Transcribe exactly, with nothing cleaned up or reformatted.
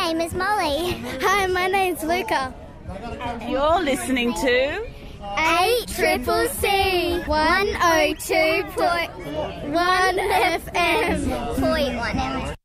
name is Molly. Hi, my name's Luca. And you're listening to eight Triple C one oh two point one F M. point one F M.